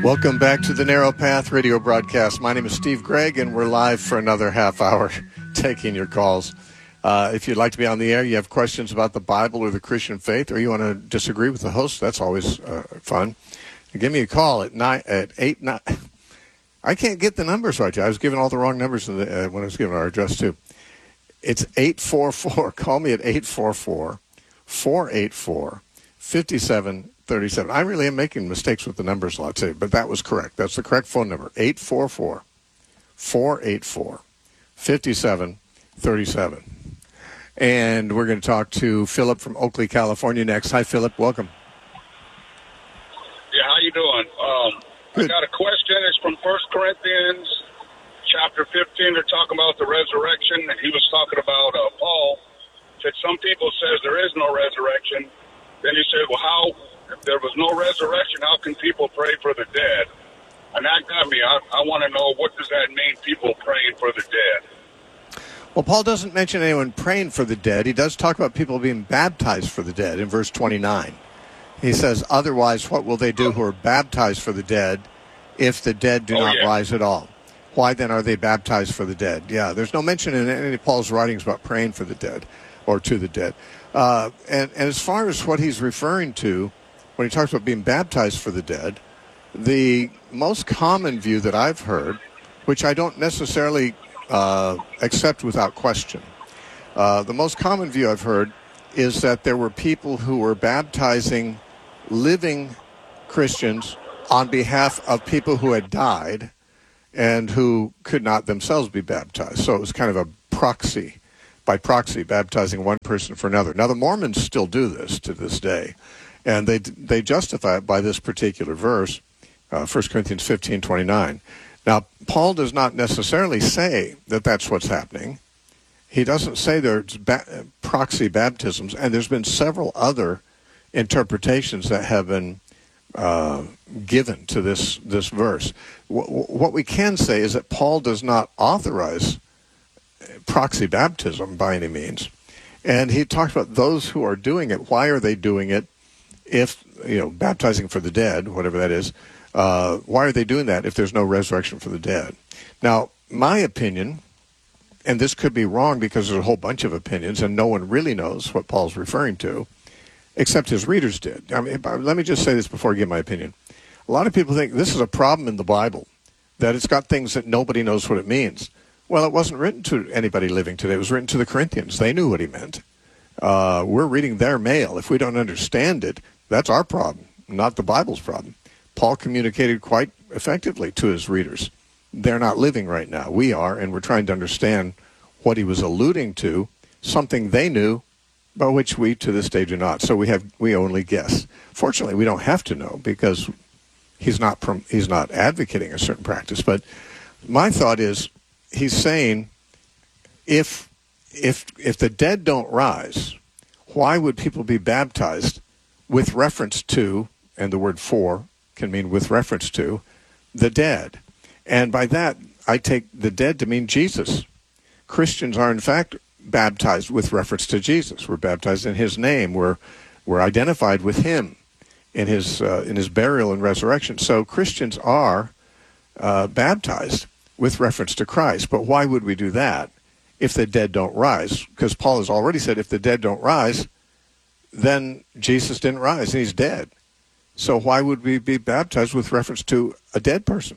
Welcome back to the Narrow Path radio broadcast. My name is Steve Gregg, and we're live for another half hour taking your calls. If you'd like to be on the air, you have questions about the Bible or the Christian faith, or you want to disagree with the host, that's always fun. Give me a call at 8. I can't get the numbers right. I was giving all the wrong numbers when I was giving our address, too. It's 844. Call me at 844-484-5737. I really am making mistakes with the numbers a lot, too, but that was correct. That's the correct phone number, 844-484-5737. And we're going to talk to Philip from Oakley, California next. Hi, Philip. Welcome. Yeah, how you doing? I got a question. It's from 1 Corinthians chapter 15. They're talking about the resurrection. And he was talking about Paul. Said some people says there is no resurrection. Then he said, well, how... if there was no resurrection, how can people pray for the dead? And that got me. I want to know, what does that mean, people praying for the dead? Well, Paul doesn't mention anyone praying for the dead. He does talk about people being baptized for the dead in verse 29. He says, otherwise, what will they do who are baptized for the dead if the dead do not rise at all? Why then are they baptized for the dead? Yeah, there's no mention in any of Paul's writings about praying for the dead or to the dead. And as far as what he's referring to, when he talks about being baptized for the dead, the most common view that I've heard, which I don't necessarily accept without question, the most common view I've heard is that there were people who were baptizing living Christians on behalf of people who had died and who could not themselves be baptized. So it was kind of a proxy, by proxy, baptizing one person for another. Now, the Mormons still do this to this day. And they justify it by this particular verse, 1 Corinthians 15:29. Now, Paul does not necessarily say that that's what's happening. He doesn't say there's proxy baptisms, and there's been several other interpretations that have been given to this verse. What we can say is that Paul does not authorize proxy baptism by any means. And he talks about those who are doing it. Why are they doing it? If, baptizing for the dead, whatever that is, why are they doing that if there's no resurrection for the dead? Now, my opinion, and this could be wrong because there's a whole bunch of opinions and no one really knows what Paul's referring to, except his readers did. I mean, let me just say this before I give my opinion. A lot of people think this is a problem in the Bible, that it's got things that nobody knows what it means. Well, it wasn't written to anybody living today. It was written to the Corinthians. They knew what he meant. We're reading their mail. If we don't understand it, that's our problem, not the Bible's problem. Paul communicated quite effectively to his readers. They're not living right now. We are, and we're trying to understand what he was alluding to, something they knew, but which we to this day do not. So we only guess. Fortunately, we don't have to know because he's not advocating a certain practice. But my thought is, he's saying, if the dead don't rise, why would people be baptized with reference to, and the word for can mean with reference to, the dead? And by that, I take the dead to mean Jesus. Christians are, in fact, baptized with reference to Jesus. We're baptized in his name. We're identified with him in his burial and resurrection. So Christians are baptized with reference to Christ. But why would we do that if the dead don't rise? Because Paul has already said if the dead don't rise, then Jesus didn't rise and he's dead. So why would we be baptized with reference to a dead person,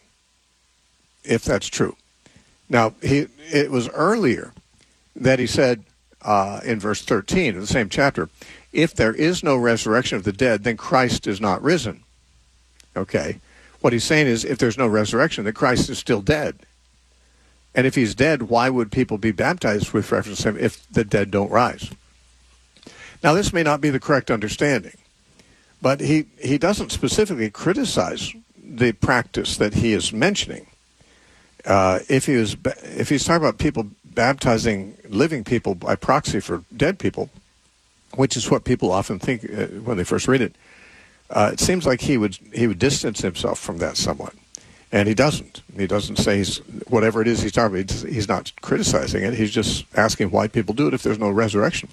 if that's true? Now, it was earlier that he said in verse 13 of the same chapter, if there is no resurrection of the dead, then Christ is not risen. Okay. What he's saying is if there's no resurrection, then Christ is still dead. And if he's dead, why would people be baptized with reference to him if the dead don't rise? Now, this may not be the correct understanding, but he doesn't specifically criticize the practice that he is mentioning. If he's talking about people baptizing living people by proxy for dead people, which is what people often think when they first read it, it seems like he would distance himself from that somewhat. And he doesn't. He doesn't say whatever it is he's talking about. He's not criticizing it. He's just asking why people do it if there's no resurrection.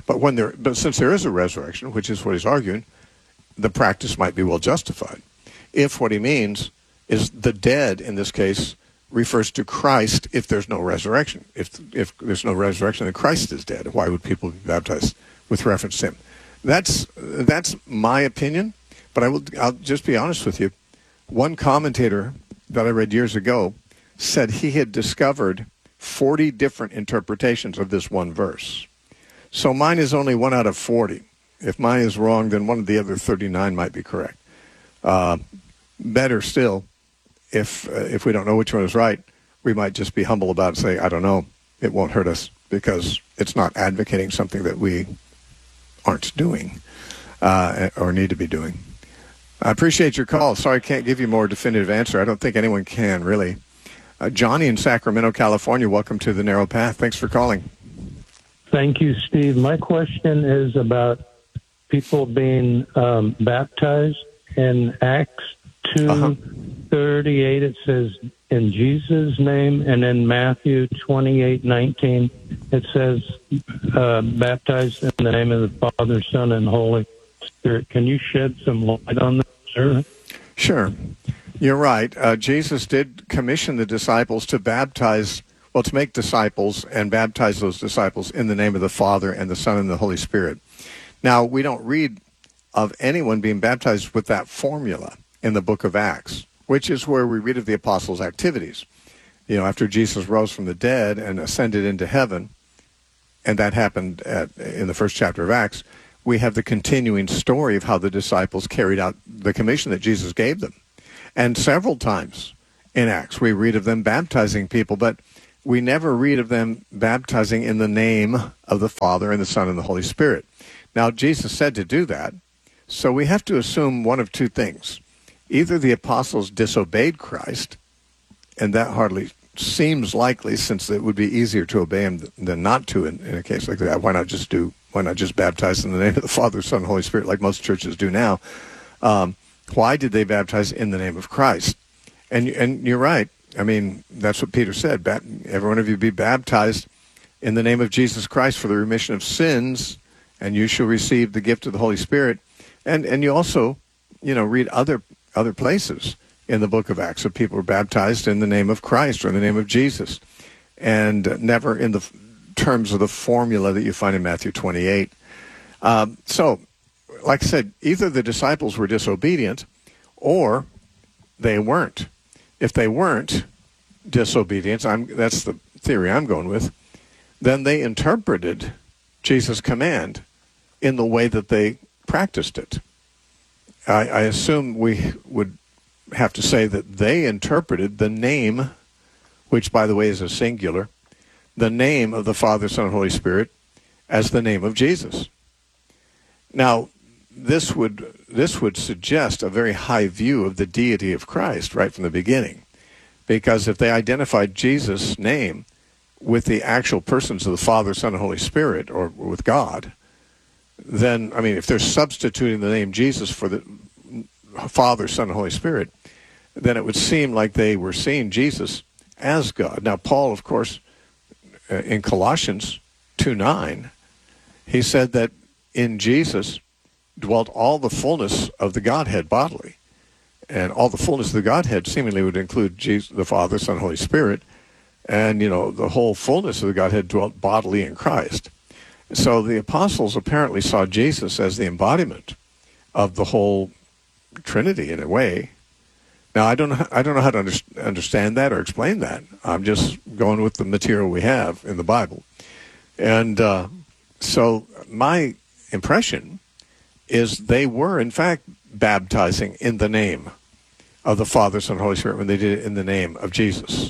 But since there is a resurrection, which is what he's arguing, the practice might be well justified. if what he means is the dead in this case refers to Christ if there's no resurrection. If there's no resurrection, then Christ is dead. Why would people be baptized with reference to him? That's my opinion, but I'll just be honest with you. One commentator that I read years ago said he had discovered 40 different interpretations of this one verse. So mine is only 1 out of 40. If mine is wrong, then one of the other 39 might be correct. Better still, if we don't know which one is right, we might just be humble about it and say, I don't know. It won't hurt us because it's not advocating something that we aren't doing or need to be doing. I appreciate your call. Sorry I can't give you a more definitive answer. I don't think anyone can, really. Johnny in Sacramento, California, welcome to The Narrow Path. Thanks for calling. Thank you, Steve. My question is about people being baptized. In Acts 2:38, it says, in Jesus' name, and in Matthew 28:19, it says, baptized in the name of the Father, Son, and Holy Spirit. Can you shed some light on that, sir? Sure. You're right. Jesus did commission the disciples to baptize, to make disciples and baptize those disciples in the name of the Father and the Son and the Holy Spirit. Now, we don't read of anyone being baptized with that formula in the book of Acts, which is where we read of the apostles' activities. You know, after Jesus rose from the dead and ascended into heaven, and that happened in the first chapter of Acts, we have the continuing story of how the disciples carried out the commission that Jesus gave them. And several times in Acts, we read of them baptizing people, but we never read of them baptizing in the name of the Father and the Son and the Holy Spirit. Now, Jesus said to do that, so we have to assume one of two things. Either the apostles disobeyed Christ, and that hardly seems likely, since it would be easier to obey him than not to in a case like that. Why not just baptize in the name of the Father, Son, and Holy Spirit, like most churches do now? Why did they baptize in the name of Christ? And you're right. I mean, that's what Peter said. Every one of you be baptized in the name of Jesus Christ for the remission of sins, and you shall receive the gift of the Holy Spirit. And you also, read other places in the book of Acts of people who were baptized in the name of Christ or in the name of Jesus, and never in the terms of the formula that you find in Matthew 28. So, like I said, either the disciples were disobedient or they weren't. If they weren't disobedient, that's the theory I'm going with, then they interpreted Jesus' command in the way that they practiced it. I assume we would have to say that they interpreted the name, which, by the way, is a singular, the name of the Father, Son, and Holy Spirit as the name of Jesus. Now, this would suggest a very high view of the deity of Christ right from the beginning, because if they identified Jesus' name with the actual persons of the Father, Son, and Holy Spirit, or with God, then, if they're substituting the name Jesus for the Father, Son, and Holy Spirit, then it would seem like they were seeing Jesus as God. Now, Paul, of course, in Colossians 2:9, he said that in Jesus dwelt all the fullness of the Godhead bodily. And all the fullness of the Godhead seemingly would include Jesus, the Father, Son, and Holy Spirit. And, the whole fullness of the Godhead dwelt bodily in Christ. So the apostles apparently saw Jesus as the embodiment of the whole Trinity in a way. Now, I don't know how to understand that or explain that. I'm just going with the material we have in the Bible. And so my impression is they were, in fact, baptizing in the name of the Father, Son, and Holy Spirit when they did it in the name of Jesus.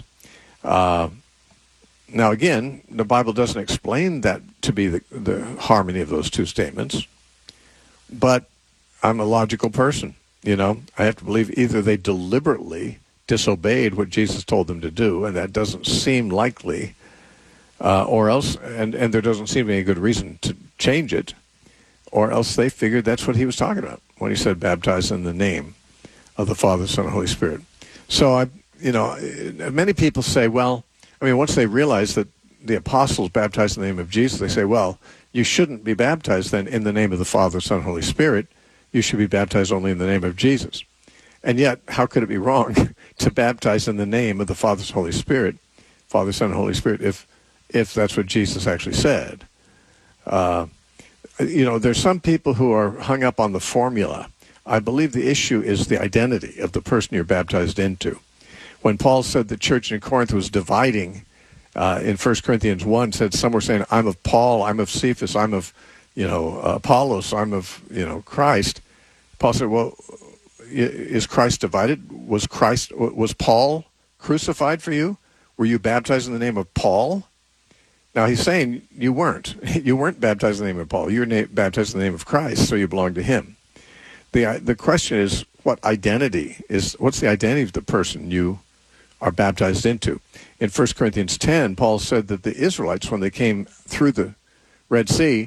Now, again, the Bible doesn't explain that to be the harmony of those two statements, but I'm a logical person. I have to believe either they deliberately disobeyed what Jesus told them to do, and that doesn't seem likely, or else, and there doesn't seem to be any good reason to change it, or else they figured that's what he was talking about when he said baptize in the name of the Father, Son, and Holy Spirit. So, many people say, well, once they realize that the apostles baptized in the name of Jesus, they say, well, you shouldn't be baptized then in the name of the Father, Son, and Holy Spirit. You should be baptized only in the name of Jesus. And yet, how could it be wrong to baptize in the name of the Father, Holy Spirit, Father, Son, and Holy Spirit, if that's what Jesus actually said? There's some people who are hung up on the formula. I believe the issue is the identity of the person you're baptized into. When Paul said the church in Corinth was dividing, in 1 Corinthians 1, said some were saying, I'm of Paul, I'm of Cephas, I'm of, Apollos, I'm of, Christ. Paul said, well, is Christ divided? Was Paul crucified for you? Were you baptized in the name of Paul? Now he's saying you weren't. You weren't baptized in the name of Paul. You were baptized in the name of Christ, so you belong to him. The question is, what's the identity of the person you are baptized into? In 1 Corinthians 10, Paul said that the Israelites, when they came through the Red Sea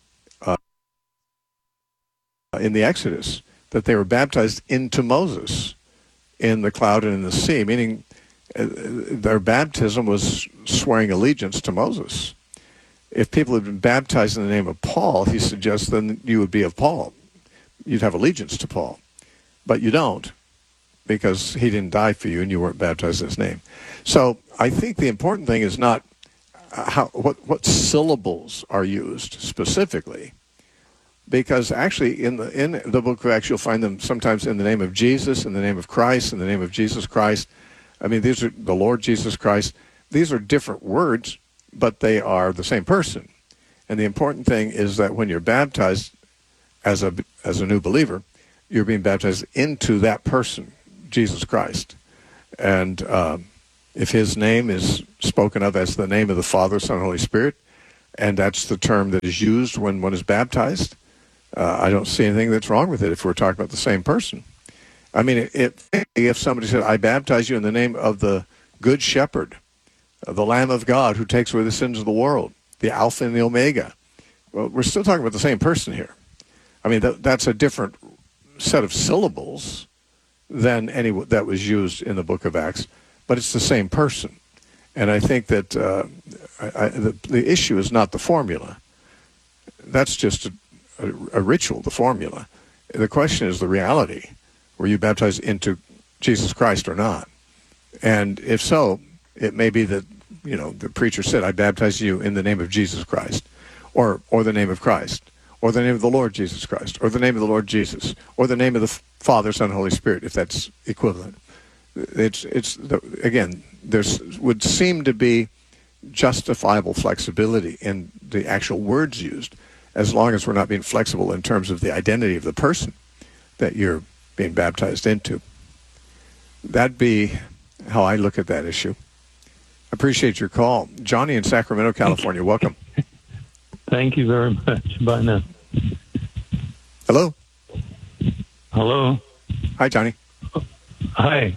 in the Exodus, that they were baptized into Moses in the cloud and in the sea, meaning their baptism was swearing allegiance to Moses. If people had been baptized in the name of Paul, he suggests then you would be of Paul. You'd have allegiance to Paul. But you don't, because he didn't die for you and you weren't baptized in his name. So I think the important thing is not what syllables are used specifically, because actually in the book of Acts you'll find them sometimes in the name of Jesus, in the name of Christ, in the name of Jesus Christ. I mean, these are the Lord Jesus Christ. These are different words, but they are the same person. And the important thing is that when you're baptized as a new believer, you're being baptized into that person, Jesus Christ. And if his name is spoken of as the name of the Father, Son, and Holy Spirit, and that's the term that is used when one is baptized, I don't see anything that's wrong with it if we're talking about the same person. I mean, if somebody said, I baptize you in the name of the Good Shepherd, the Lamb of God who takes away the sins of the world, the Alpha and the Omega, well, we're still talking about the same person here. I mean, that's a different set of syllables than any that was used in the book of Acts, but it's the same person. And I think that the issue is not the formula. That's just a ritual, the formula. The question is the reality. Were you baptized into Jesus Christ or not? And if so, it may be that, the preacher said, I baptize you in the name of Jesus Christ, or the name of Christ, or the name of the Lord Jesus Christ, or the name of the Lord Jesus, or the name of the Father, Son, and Holy Spirit, if that's equivalent. Again, there would seem to be justifiable flexibility in the actual words used, as long as we're not being flexible in terms of the identity of the person that you're being baptized into. That'd be how I look at that issue. Appreciate your call. Johnny in Sacramento, California, welcome. Thank you very much. Bye now. Hello. Hello. Hi, Johnny. Hi.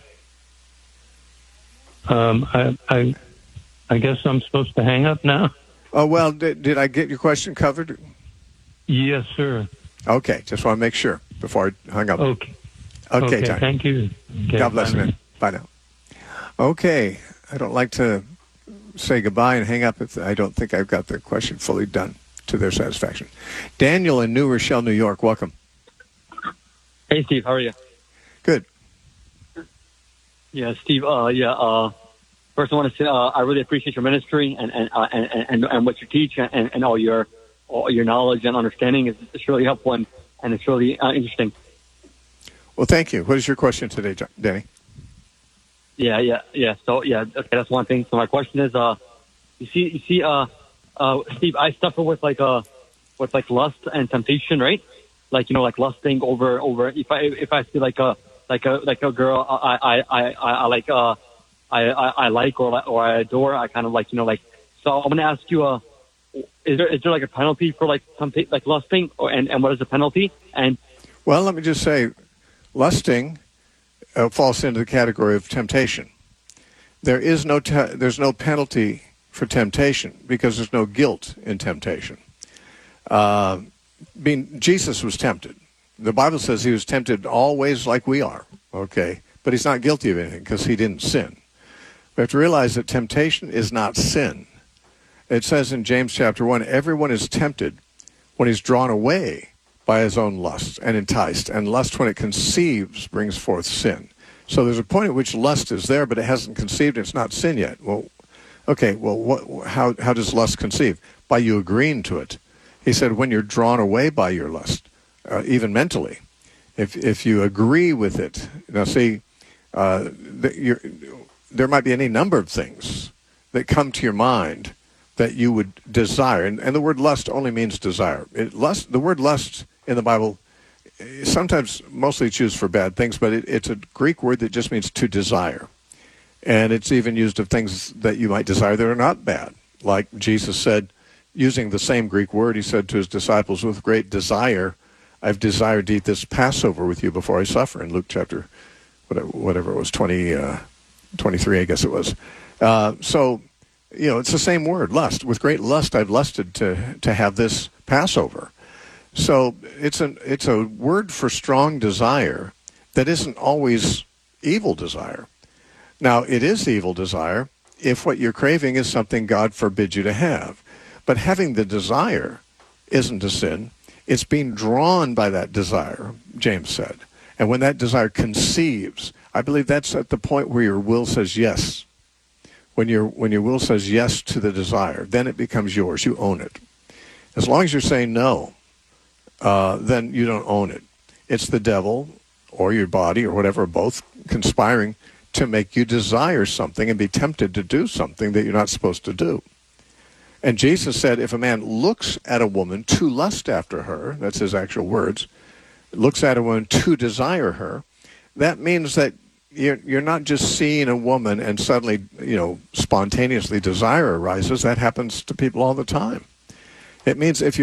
I guess I'm supposed to hang up now? Oh, well, did I get your question covered? Yes, sir. Okay, just want to make sure before I hung up. Okay, Johnny. Thank you. Okay, God bless you, man. Bye now. Okay, I don't like to say goodbye and hang up if I don't think I've got the question fully done to their satisfaction. Daniel in New Rochelle, New York, welcome. Hey, Steve, how are you? Good. Yeah, Steve. First, I want to say I really appreciate your ministry and what you teach and all your knowledge and understanding. It's really helpful and it's really interesting. Well, thank you. What is your question today, Danny? Yeah. So, okay, that's one thing. So my question is, you see, Steve, I suffer with lust and temptation, right? Like lusting over. If I see like a girl I like or I adore, I kind of So I'm gonna ask you, is there like a penalty for like lusting, and what is the penalty? And well, let me just say, lusting falls into the category of temptation. There's no penalty for temptation because there's no guilt in temptation. Jesus was tempted. The Bible says he was tempted always like we are, okay? But he's not guilty of anything because he didn't sin. We have to realize that temptation is not sin. It says in James chapter 1, everyone is tempted when he's drawn away by his own lust and enticed. And lust, when it conceives, brings forth sin. So there's a point at which lust is there, but it hasn't conceived. It's not sin yet. Well, okay, well, how does lust conceive? By you agreeing to it. He said when you're drawn away by your lust, even mentally, if you agree with it. Now, see, there might be any number of things that come to your mind that you would desire. And the word lust only means desire. The word lust in the Bible, sometimes mostly it's used for bad things, but it's a Greek word that just means to desire. And it's even used of things that you might desire that are not bad. Like Jesus said, using the same Greek word, he said to his disciples, with great desire, I've desired to eat this Passover with you before I suffer, in Luke chapter, whatever it was, 23, I guess it was. So, it's the same word, lust. With great lust, I've lusted to have this Passover. So it's a word for strong desire that isn't always evil desire. Now, it is evil desire if what you're craving is something God forbids you to have. But having the desire isn't a sin. It's being drawn by that desire, James said. And when that desire conceives, I believe that's at the point where your will says yes. When your will says yes to the desire, then it becomes yours. You own it. As long as you're saying no, then you don't own it. It's the devil or your body or whatever, both conspiring to make you desire something and be tempted to do something that you're not supposed to do. And Jesus said, if a man looks at a woman to lust after her, that's his actual words, looks at a woman to desire her, that means that you're not just seeing a woman and suddenly, spontaneously desire arises. That happens to people all the time. It means if you